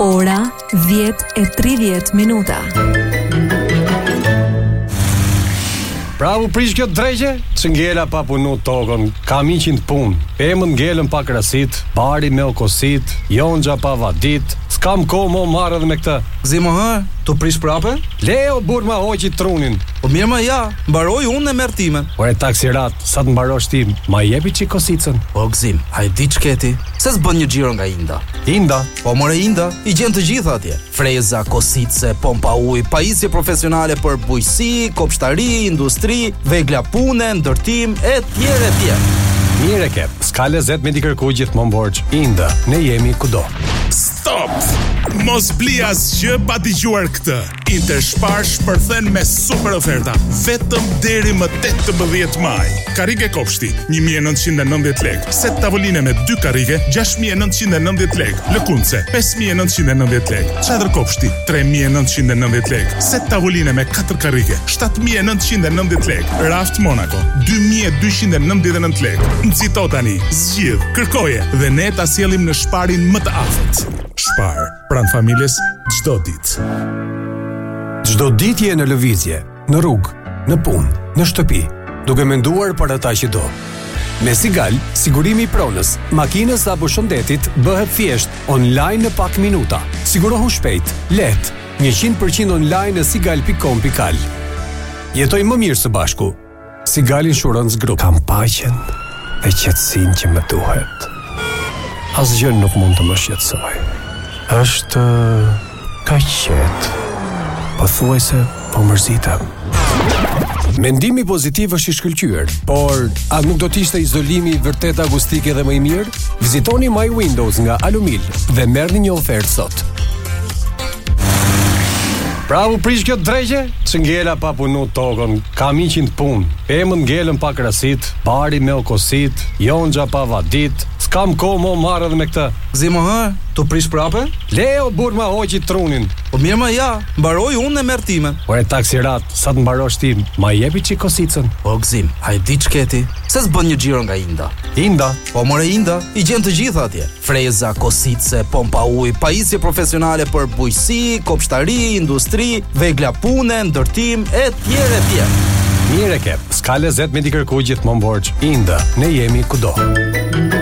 Ora 10:30. Bravo, prish kjo drejgje, që ngela pa punu tokën, kam 100 punë, emën ngelën pa krasit, bari me okosit, jonxha pa vadit, s'kam ko mo marrë edhe me këtë. Zimo tu prish prape? Leo burma hoqi trunin. Po mirë ma ja, mbaroj unë e merr timen. Ore taksirat, sa të mbarosh ti, ma jepi që kosicën. Po gzim, a i di qketi? Se s'bën një gjiro nga Inda. Inda? Po more Inda, i gjen të gjitha atje. Freza, kosice, pompa uj, pajisje profesionale për bujqësi, kopshtari, industri, vegla pune, ndërtim, e tjerë. Mire ke, s'ka lezet me di kërku gjithmonë borç. Inda, ne jemi kudo. Stop! Mos bli asgjë pa dëgjuar këtë. Interspar shpërthen me super oferta vetëm deri më 18 maj. Karrige kopshti 1990 lekë, set tavoline me 2 karrige 6990 lekë, lëkundse 5990 lekë, çadër kopshti 3990 lekë, set tavoline me 4 karrige 7990 lekë, raft Monaco 2299 lekë. Nxito tani, zgjidh, kërkoje dhe ne ta sjellim në Sparin më të afërt. Spar, pranë familjes çdo ditë. Çdo ditë je në lëvizje, në rrugë, në punë, në shtëpi, duke menduar për ata që do. Me Sigal, sigurimi i pronës, makinës apo shëndetit bëhet thjesht online në pak minuta. Sigurohu shpejt, lehtë, 100% online në sigal.com.al. Jetoj më mirë së bashku. Sigal Insurance Group. Kam paqen e qetësinë që më duhet. Asgjë nuk mund të më shqetësoj. Është ka qetë. Po thuaj se po mërzitem. Mendimi pozitiv është i shkëlqyer, por a nuk do t'ishte izolimi vërtet akustike dhe më i mirë? Vizitoni My Windows nga Alumil dhe merrni një ofertë sot. Bravo, prish kjo drejgje, që ngela pa punu tokën, kam 100 punë, emën ngelën pa krasit, bari me okosit, jonxha pa vadit, s'kam ko mo marrë edhe me këtë. Zimo tu prish prape? Leo burma hoqi trunin. Po mirë ma ja, mbaroj unë e merr timen. Ore taksirat, sa të mbarosh ti, ma jepi që kosicën. Po gzim, a i di qketi? Se s'bën një gjiro nga Inda. Inda? Po more Inda, i gjen të gjitha atje. Freza, kosice, pompa uj, pajisje profesionale për bujqësi, kopshtari, industri, vegla pune, ndërtim, e tjerë. Mire ke, s'ka lezet me di kërku gjithmonë borç. Inda, ne jemi kudo.